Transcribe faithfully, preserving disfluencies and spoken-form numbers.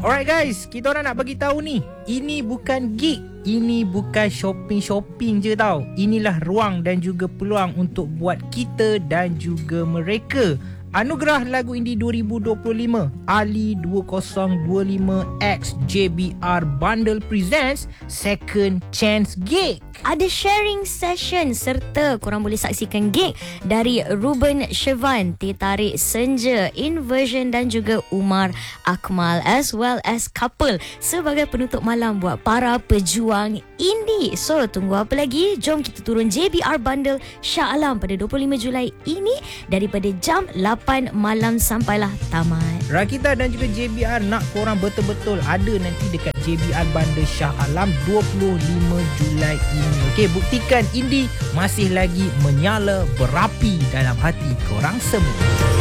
Alright guys, kita orang nak bagi tahu ni, ini bukan gig, ini bukan shopping-shopping je tau. Inilah ruang dan juga peluang untuk buat kita dan juga mereka. Anugerah Lagu Indie dua ribu dua puluh lima Ali dua ribu dua puluh lima X J B R Bundle presents Second Chance Gig. Ada sharing session serta korang boleh saksikan gig dari Ruben Siobhan, Teh Tarik Senja, Inversion dan juga Umar Akmal as well as Couple sebagai penutup malam buat para pejuang indie. So tunggu apa lagi? Jom kita turun J B R Bundle Shah Alam pada dua puluh lima Julai ini daripada jam lapan malam sampailah tamat. Rakita dan juga J B R nak korang betul-betul ada nanti dekat J B R Bundle Shah Alam dua puluh lima Julai ini. Okey, buktikan indie masih lagi menyala berapi dalam hati korang semua.